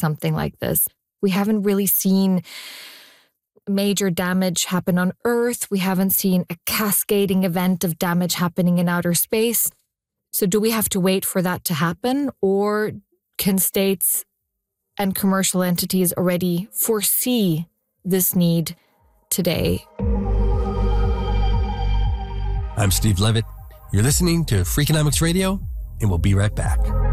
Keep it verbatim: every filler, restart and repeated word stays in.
something like this. We haven't really seen major damage happen on Earth. We haven't seen a cascading event of damage happening in outer space. So do we have to wait for that to happen, or can states and commercial entities already foresee this need today? I'm Steve Levitt. You're listening to Freakonomics Radio, and we'll be right back.